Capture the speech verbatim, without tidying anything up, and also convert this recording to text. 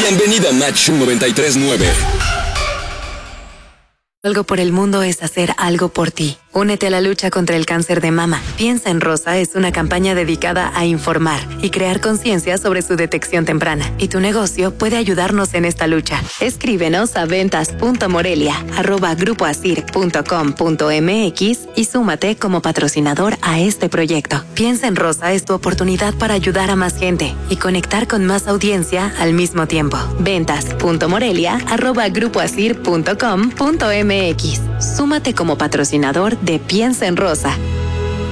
Bienvenida a Match noventa y tres nueve. Algo por el mundo es hacer algo por ti. Únete a la lucha contra el cáncer de mama. Piensa en Rosa es una campaña dedicada a informar y crear conciencia sobre su detección temprana. Y tu negocio puede ayudarnos en esta lucha. Escríbenos a ventas punto morelia arroba grupo asir punto com punto mx y súmate como patrocinador a este proyecto. Piensa en Rosa es tu oportunidad para ayudar a más gente y conectar con más audiencia al mismo tiempo. ventas punto morelia arroba grupo asir punto com punto mx. Súmate como patrocinador de Piensa en Rosa.